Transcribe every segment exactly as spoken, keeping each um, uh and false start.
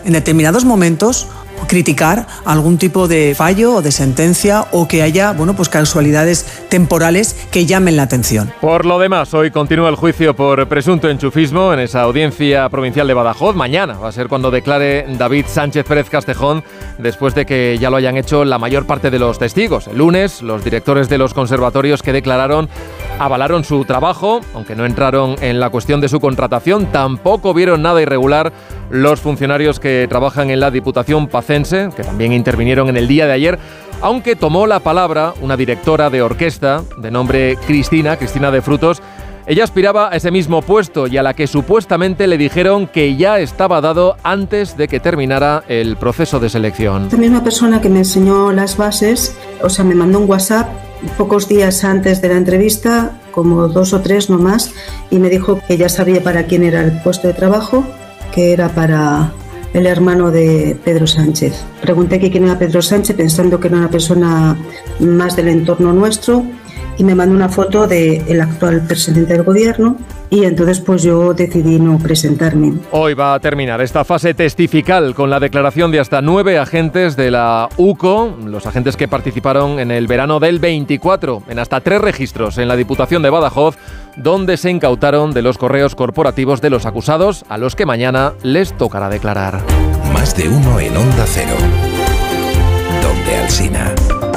en determinados momentos criticar algún tipo de fallo o de sentencia o que haya, bueno, pues casualidades temporales que llamen la atención. Por lo demás, hoy continúa el juicio por presunto enchufismo en esa audiencia provincial de Badajoz. Mañana va a ser cuando declare David Sánchez Pérez Castejón, después de que ya lo hayan hecho la mayor parte de los testigos. El lunes, los directores de los conservatorios que declararon avalaron su trabajo, aunque no entraron en la cuestión de su contratación. Tampoco vieron nada irregular los funcionarios que trabajan en la Diputación Pacense, que también intervinieron en el día de ayer, aunque tomó la palabra una directora de orquesta de nombre Cristina, Cristina de Frutos. Ella aspiraba a ese mismo puesto y a la que supuestamente le dijeron que ya estaba dado antes de que terminara el proceso de selección. La misma persona que me enseñó las bases, o sea, me mandó un WhatsApp pocos días antes de la entrevista, como dos o tres no más, y me dijo que ya sabía para quién era el puesto de trabajo, que era para el hermano de Pedro Sánchez. Pregunté que quién era Pedro Sánchez, pensando que era una persona más del entorno nuestro, y me mandó una foto del actual presidente del gobierno, y entonces pues yo decidí no presentarme. Hoy va a terminar esta fase testifical con la declaración de hasta nueve agentes de la U C O, los agentes que participaron en el verano del veinticuatro, en hasta tres registros en la Diputación de Badajoz, donde se incautaron de los correos corporativos de los acusados, a los que mañana les tocará declarar. Más de uno en Onda Cero. Donde Alsina.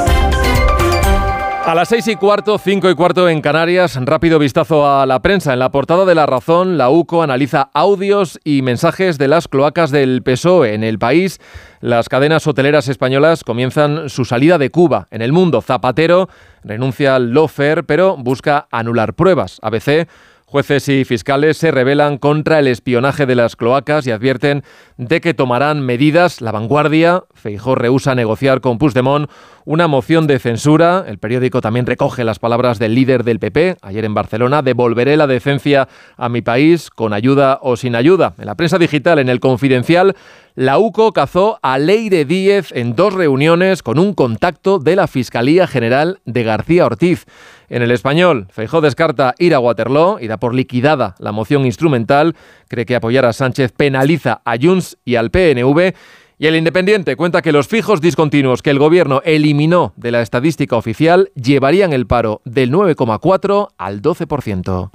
A las seis y cuarto, cinco y cuarto en Canarias, rápido vistazo a la prensa. En la portada de La Razón, la U C O analiza audios y mensajes de las cloacas del P S O E. En El País, las cadenas hoteleras españolas comienzan su salida de Cuba. En El Mundo, Zapatero renuncia al lawfare, pero busca anular pruebas. A B C, jueces y fiscales se rebelan contra el espionaje de las cloacas y advierten de que tomarán medidas. La Vanguardia, Feijóo rehúsa negociar con Puigdemont una moción de censura. El periódico también recoge las palabras del líder del P P, ayer en Barcelona: devolveré la decencia a mi país, con ayuda o sin ayuda. En la prensa digital, en El Confidencial, la U C O cazó a Leire Díez en dos reuniones con un contacto de la Fiscalía General de García Ortiz. En El Español, Feijóo descarta ir a Waterloo y da por liquidada la moción instrumental. Cree que apoyar a Sánchez penaliza a Junts y al P N V. Y El Independiente cuenta que los fijos discontinuos que el gobierno eliminó de la estadística oficial llevarían el paro del nueve coma cuatro al doce por ciento.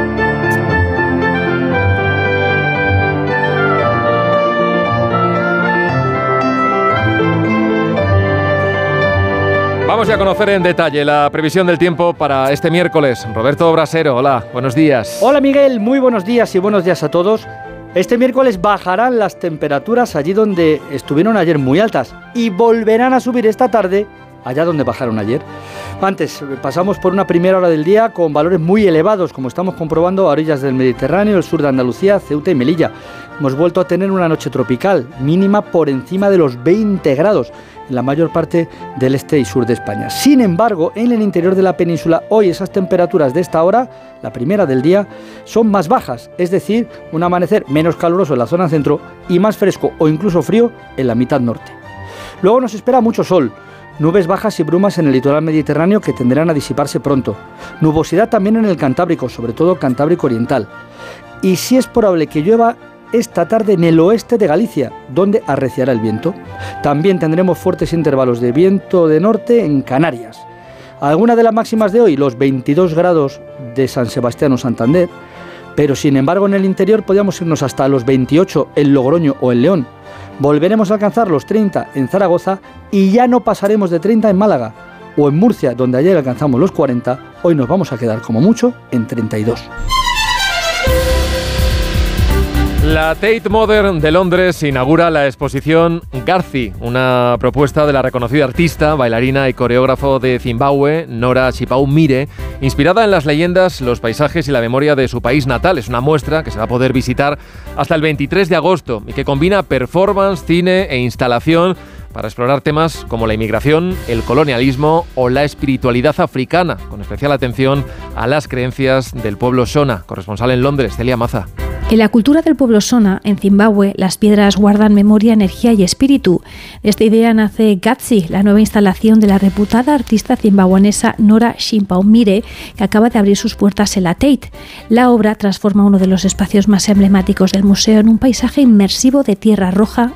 Vamos ya a conocer en detalle la previsión del tiempo para este miércoles. Roberto Brasero, hola, buenos días. Hola Miguel, muy buenos días y buenos días a todos. Este miércoles bajarán las temperaturas allí donde estuvieron ayer muy altas y volverán a subir esta tarde allá donde bajaron ayer. Antes, pasamos por una primera hora del día con valores muy elevados, como estamos comprobando a orillas del Mediterráneo, el sur de Andalucía, Ceuta y Melilla. Hemos vuelto a tener una noche tropical, mínima por encima de los veinte grados en la mayor parte del este y sur de España. Sin embargo, en el interior de la península, hoy esas temperaturas de esta hora, la primera del día, son más bajas, es decir, un amanecer menos caluroso en la zona centro y más fresco o incluso frío en la mitad norte. Luego nos espera mucho sol, nubes bajas y brumas en el litoral mediterráneo que tenderán a disiparse pronto. Nubosidad también en el Cantábrico, sobre todo Cantábrico Oriental. Y sí es probable que llueva esta tarde en el oeste de Galicia, donde arreciará el viento. También tendremos fuertes intervalos de viento de norte en Canarias. Algunas de las máximas de hoy, los veintidós grados de San Sebastián o Santander, pero sin embargo en el interior podríamos irnos hasta los veintiocho en Logroño o en León. Volveremos a alcanzar los treinta en Zaragoza y ya no pasaremos de treinta en Málaga o en Murcia, donde ayer alcanzamos los cuarenta, hoy nos vamos a quedar como mucho en treinta y dos. La Tate Modern de Londres inaugura la exposición Garci, una propuesta de la reconocida artista, bailarina y coreógrafo de Zimbabue, Nora Chipau-Mire, inspirada en las leyendas, los paisajes y la memoria de su país natal. Es una muestra que se va a poder visitar hasta el veintitrés de agosto y que combina performance, cine e instalación para explorar temas como la inmigración, el colonialismo o la espiritualidad africana, con especial atención a las creencias del pueblo Shona. Corresponsal en Londres, Celia Maza. En la cultura del pueblo Shona, en Zimbabue, las piedras guardan memoria, energía y espíritu. De esta idea nace Garci, la nueva instalación de la reputada artista zimbabuenesa Nora Chipau-Mire, que acaba de abrir sus puertas en la Tate. La obra transforma uno de los espacios más emblemáticos del museo en un paisaje inmersivo de tierra roja